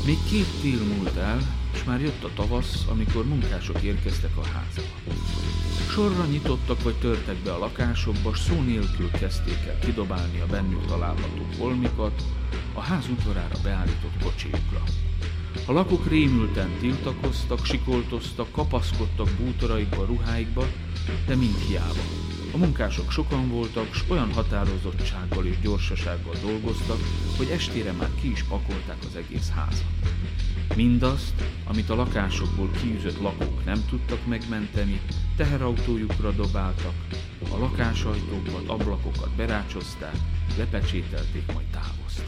Még 2 tél múlt el, és már jött a tavasz, amikor munkások érkeztek a házba. Sorra nyitottak vagy törtek be a lakásokba, s szó nélkül kezdték el kidobálni a bennük található holmikat a ház udvarára beállított kocsiukra. A lakók rémülten tiltakoztak, sikoltoztak, kapaszkodtak bútoraikba, ruháikba, de mind hiába. A munkások sokan voltak, s olyan határozottsággal és gyorsasággal dolgoztak, hogy estére már ki is pakolták az egész házat. Mindazt, amit a lakásokból kiűzött lakók nem tudtak megmenteni, teherautójukra dobáltak, a lakásajtókat, ablakokat berácsozták, lepecsételték, majd távoztak.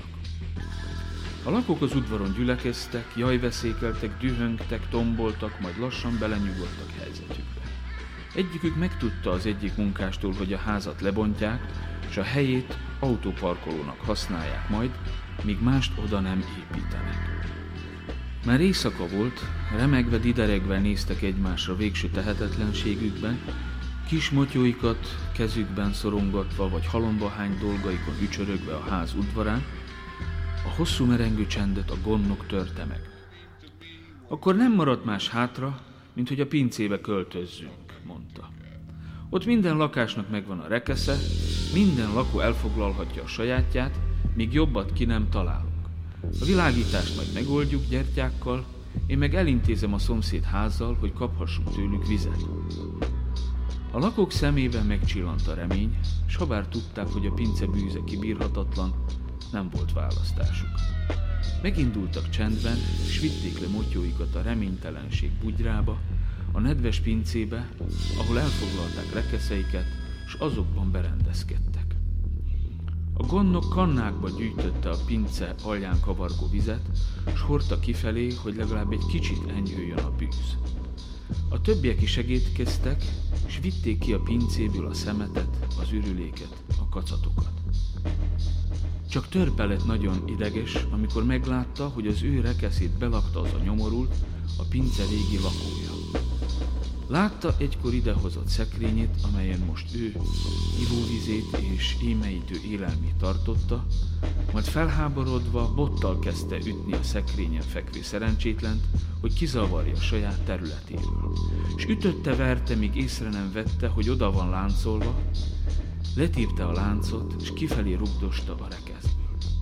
A lakók az udvaron gyülekeztek, jajveszékeltek, dühöngtek, tomboltak, majd lassan belenyugodtak helyzetükbe. Egyikük megtudta az egyik munkástól, hogy a házat lebontják, és a helyét autóparkolónak használják majd, míg mást oda nem építenek. Már éjszaka volt, remegve, dideregve néztek egymásra végső tehetetlenségükben, kis motyóikat kezükben szorongatva vagy halombahány dolgaikon ücsörögve a ház udvarán, a hosszú merengő csendet a gondnok törte meg. Akkor nem maradt más hátra, mint hogy a pincébe költözzünk, mondta. Ott minden lakásnak megvan a rekesze, minden lakó elfoglalhatja a sajátját, míg jobbat ki nem találunk. A világítást majd megoldjuk gyertyákkal, én meg elintézem a szomszéd házzal, hogy kaphassunk tőlük vizet. A lakók szemében megcsillant a remény, s habár tudták, hogy a pince bűze kibírhatatlan, nem volt választásuk. Megindultak csendben, s vitték le motyóikat a reménytelenség bugyrába, a nedves pincébe, ahol elfoglalták rekeszeiket, s azokban berendezkedtek. A gondnok kannákba gyűjtötte a pince alján kavargó vizet, s hordta kifelé, hogy legalább egy kicsit enyhüljön a bűz. A többiek is segítkeztek, s vitték ki a pincéből a szemetet, az ürüléket, a kacatokat. Csak Törpe lett nagyon ideges, amikor meglátta, hogy az ő rekeszét belakta az a nyomorult, a pince régi lakója. Látta egykor idehozott szekrényét, amelyen most ő ivóvizét és émeítő élelmét tartotta, majd felháborodva bottal kezdte ütni a szekrényen fekvő szerencsétlent, hogy kizavarja saját területéről. És ütötte-verte, míg észre nem vette, hogy oda van láncolva, letépte a láncot, és kifelé rugdosta a rekeszből.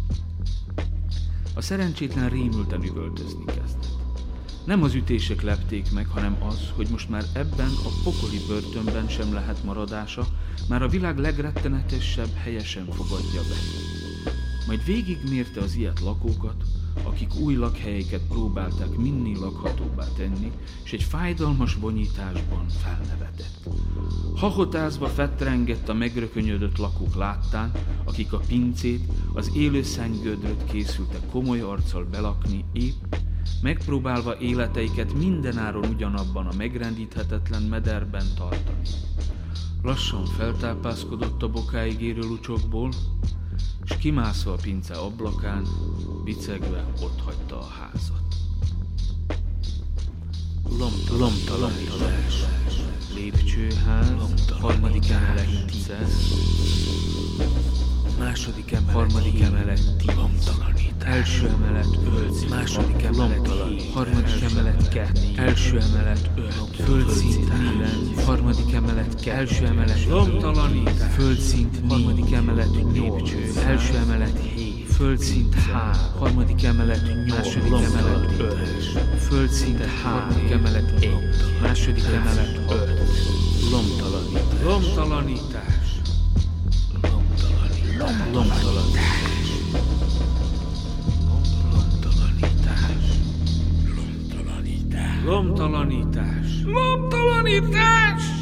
A szerencsétlen rémülten üvöltözni kezdett. Nem az ütések lepték meg, hanem az, hogy most már ebben a pokoli börtönben sem lehet maradása, már a világ legrettenetesebb helye sem fogadja be. Majd végigmérte az ilyet lakókat, akik új lakhelyeiket próbálták minél lakhatóbbá tenni, és egy fájdalmas bonyításban felnevetett. Hahotázva fetrengett a megrökönyödött lakók láttán, akik a pincét, az élő szentgödröt készültek komoly arccal belakni, épp megpróbálva életeiket mindenáron ugyanabban a megrendíthetetlen mederben tartani. Lassan feltápászkodott a bokáig érő lucsokból, s kimászva a pince ablakán, bicegve otthagyta a házat. Lomtalanítás, lépcsőház, harmadik emelet 10, második emelet, harmadik emelet 10, első emelet 5, második emelet 7, harmadik emelet 2, első emelet 5, földszint 9, harmadik emelet 2, első emelet lomtalanítás, földszint harmadik emelet 8, első emelet 7, földszint 3, harmadik emelet 8, második emelet 5, földszint 3, harmadik emelet 1, második emelet 5, lomtalanítás. Lomtalanítás.